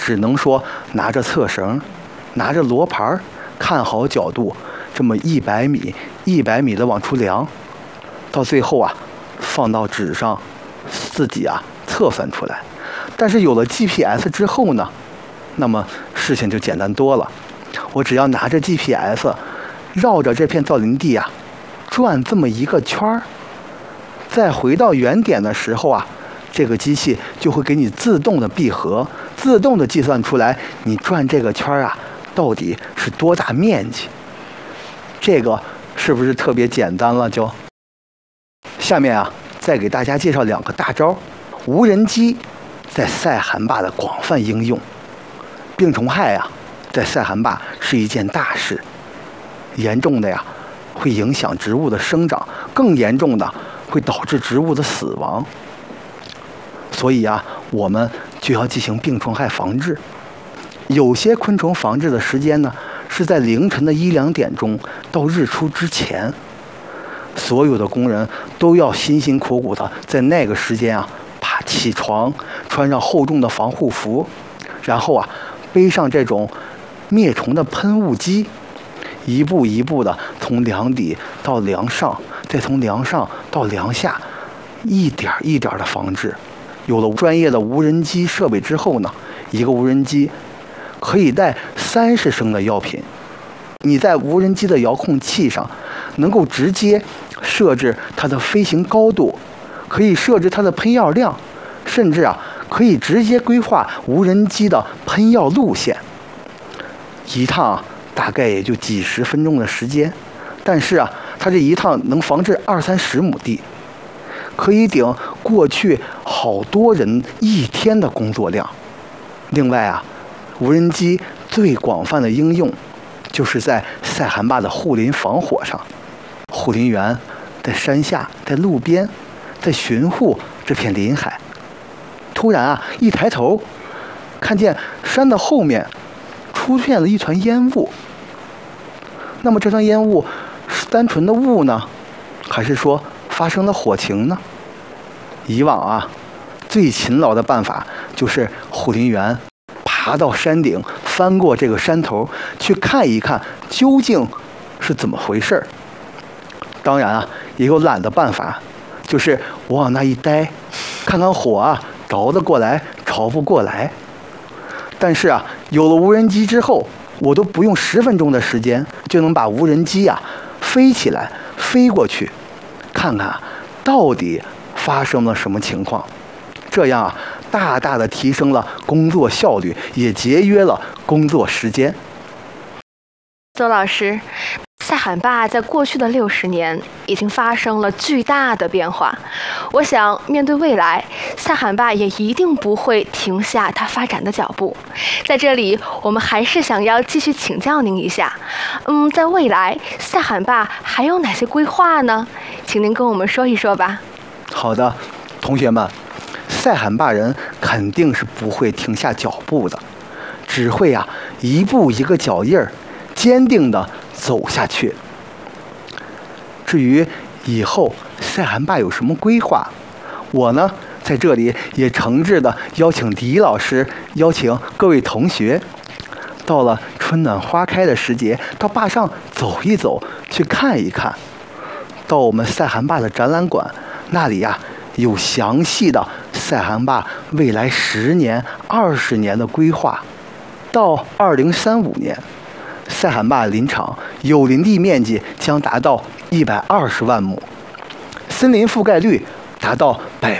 只能说拿着测绳，拿着罗盘，看好角度，这么100米100米的往出量，到最后啊，放到纸上，自己啊测算出来。但是有了 GPS 之后呢，那么事情就简单多了。我只要拿着 GPS， 绕着这片造林地啊转这么一个圈儿，再回到原点的时候啊，这个机器就会给你自动的闭合，自动的计算出来你转这个圈儿啊到底是多大面积。这个是不是特别简单了？就下面啊，再给大家介绍2个大招。无人机在塞罕坝的广泛应用。病虫害啊，在塞罕坝是一件大事，严重的呀会影响植物的生长，更严重的会导致植物的死亡。所以啊，我们就要进行病虫害防治。有些昆虫防治的时间呢，是在凌晨的1、2点钟到日出之前。所有的工人都要辛辛苦苦的在那个时间啊，爬起床，穿上厚重的防护服，然后啊，背上这种灭虫的喷雾机，一步一步的从梁底到梁上，再从梁上到梁下，一点一点的防治。有了专业的无人机设备之后呢，一个无人机可以带30升的药品。你在无人机的遥控器上能够直接设置它的飞行高度，可以设置它的喷药量，甚至啊可以直接规划无人机的喷药路线。一趟啊大概也就几十分钟的时间，但是啊它这一趟能防治20-30亩地，可以顶过去好多人一天的工作量。另外啊，无人机最广泛的应用就是在塞罕坝的护林防火上。护林员在山下，在路边，在巡护这片林海。突然啊，一抬头，看见山的后面出现了一团烟雾。那么这团烟雾是单纯的雾呢，还是说发生了火情呢？以往啊，最勤劳的办法就是护林员爬到山顶，翻过这个山头，去看一看究竟是怎么回事儿。当然啊，也有懒的办法，就是我往那一待，看看火啊着得过来，着不过来。但是啊，有了无人机之后，我都不用10分钟的时间，就能把无人机啊飞起来，飞过去，看看到底发生了什么情况。这样啊，大大的提升了工作效率，也节约了工作时间。 邹老师，塞罕坝在过去的60年已经发生了巨大的变化。我想，面对未来，塞罕坝也一定不会停下它发展的脚步。在这里，我们还是想要继续请教您一下，在未来，塞罕坝还有哪些规划呢？请您跟我们说一说吧。 好的，同学们，塞罕坝人肯定是不会停下脚步的，只会啊一步一个脚印儿，坚定地走下去。至于以后塞罕坝有什么规划，我呢在这里也诚挚地邀请李老师，邀请各位同学，到了春暖花开的时节，到坝上走一走，去看一看。到我们塞罕坝的展览馆，那里呀有详细的塞罕坝未来10年、20年的规划。到2035年，塞罕坝林场有林地面积将达到120万亩，森林覆盖率达到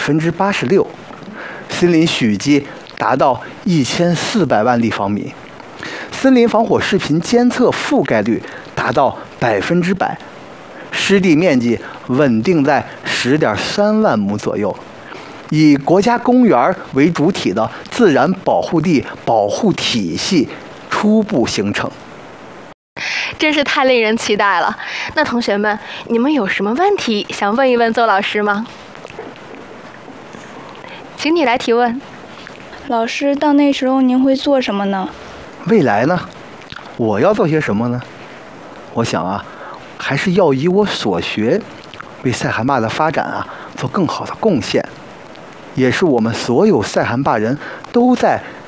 86%，森林许积达到1400万立方米，森林防火视频监测覆盖率达到100%，湿地面积稳定在10.3万亩左右。以国家公园为主体的自然保护地保护体系初步形成。 真是太令人期待了。那同学们，你们有什么问题想问一问邹老师吗？请你来提问。 老师，到那时候您会做什么呢？ 未来呢？我要做些什么呢？我想啊，还是要以我所学，为塞罕坝的发展啊做更好的贡献。也是我们所有塞罕坝人都在